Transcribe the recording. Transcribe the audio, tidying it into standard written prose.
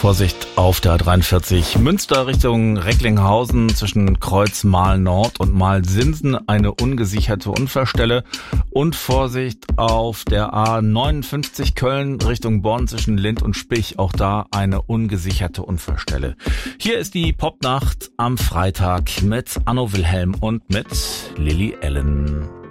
Vorsicht auf der A43 Münster Richtung Recklinghausen zwischen Kreuz Mahl-Nord und Mahl-Sinsen eine ungesicherte Unfallstelle. Und Vorsicht auf der A59 Köln Richtung Bonn zwischen Lind und Spich, auch da eine ungesicherte Unfallstelle. Hier ist die Popnacht am Freitag mit Anno Wilhelm und mit Lily Allen.